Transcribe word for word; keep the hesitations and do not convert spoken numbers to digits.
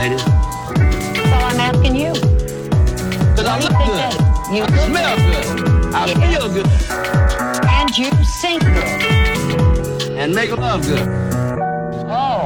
ladies? Well, I'm asking you. Because I look good. You I smell good. I Yeah. feel good. And you sing good. And make love good.